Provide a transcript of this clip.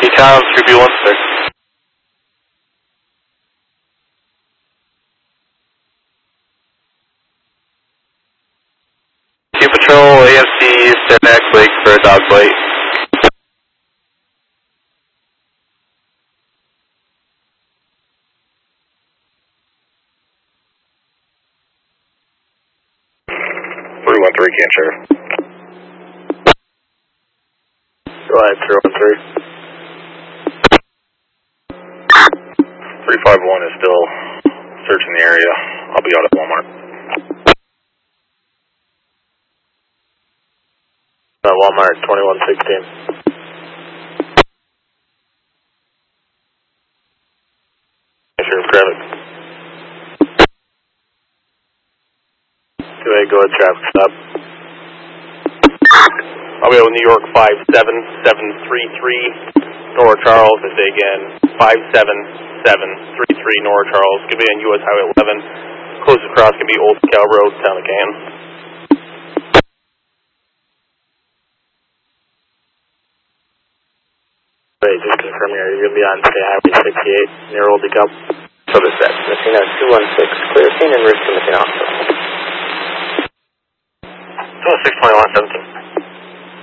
T-Town 3B16. Q Patrol, AFC, Senex Lake for a dog bite. Can't share. Go ahead, 313. 351 is still searching the area. I'll be out at Walmart. Walmart 2116. Sure, grab it. Go ahead, traffic stop. I'll be on New York 57733, Nora Charles, I say again, 57733, Nora Charles. Could be on US Highway 11. Closest cross can be Old Cal Road, Town of Can. Wait, just confirm here, you're going to be on, say, Highway 68, near Old Cal. So the set, Messina 216, clear scene and risk to Messina also. 621, 17.